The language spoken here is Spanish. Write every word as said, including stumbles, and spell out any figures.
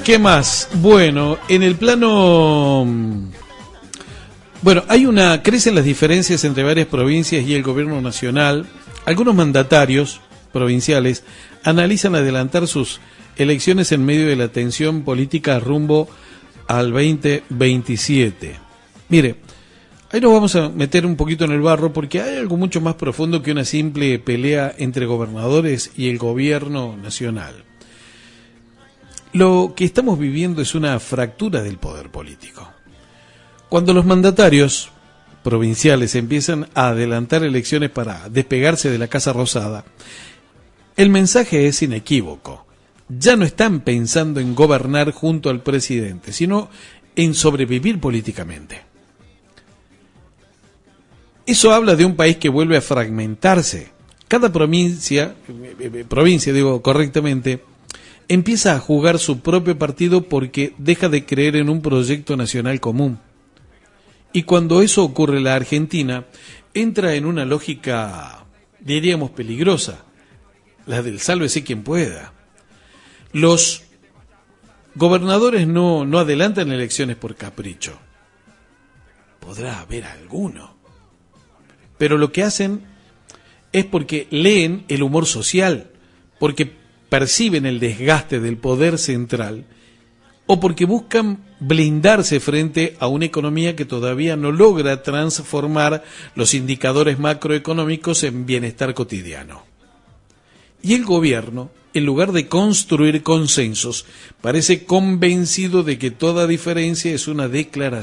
¿Qué más? Bueno, en el plano... Bueno, hay una... Crecen las diferencias entre varias provincias y el gobierno nacional. Algunos mandatarios provinciales analizan adelantar sus elecciones en medio de la tensión política rumbo al veinte veintisiete. Mire, ahí nos vamos a meter un poquito en el barro porque hay algo mucho más profundo que una simple pelea entre gobernadores y el gobierno nacional. Lo que estamos viviendo es una fractura del poder político. Cuando los mandatarios provinciales empiezan a adelantar elecciones para despegarse de la Casa Rosada, el mensaje es inequívoco. Ya no están pensando en gobernar junto al presidente, sino en sobrevivir políticamente. Eso habla de un país que vuelve a fragmentarse. Cada provincia, eh, provincia digo correctamente, empieza a jugar su propio partido porque deja de creer en un proyecto nacional común. Y cuando eso ocurre, la Argentina entra en una lógica, diríamos, peligrosa, la del sálvese quien pueda. Los gobernadores no, no adelantan elecciones por capricho. Podrá haber alguno. Pero lo que hacen es porque leen el humor social, porque perciben el desgaste del poder central o porque buscan blindarse frente a una economía que todavía no logra transformar los indicadores macroeconómicos en bienestar cotidiano. Y el gobierno, en lugar de construir consensos, parece convencido de que toda diferencia es una declaración